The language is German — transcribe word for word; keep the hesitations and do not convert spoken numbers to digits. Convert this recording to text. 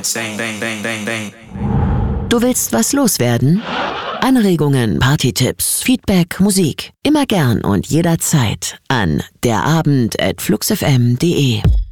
Du willst was loswerden? Anregungen, Partytipps, Feedback, Musik. Immer gern und jederzeit an derabend at fluxfm punkt de.